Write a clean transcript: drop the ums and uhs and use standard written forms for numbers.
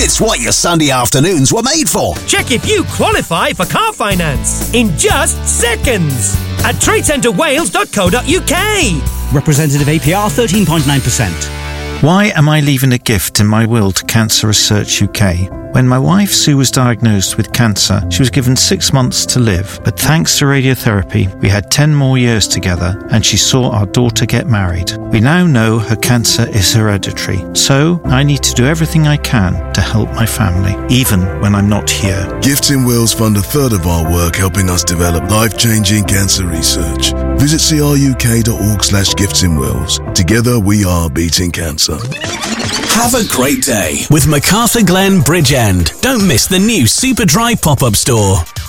It's what your Sunday afternoons were made for. Check if you qualify for car finance in just seconds at tradecentrewales.co.uk. Representative APR 13.9%. Why am I leaving a gift in my will to Cancer Research UK? When my wife Sue was diagnosed with cancer, she was given 6 months to live. But thanks to radiotherapy, we had 10 more years together and she saw our daughter get married. We now know her cancer is hereditary. So I need to do everything I can to help my family, even when I'm not here. Gifts in Wills fund a third of our work helping us develop life-changing cancer research. Visit cruk.org/giftsinwills. Together we are beating cancer. Have a great day with MacArthur Glen Bridgend. Don't miss the new Superdry pop-up store.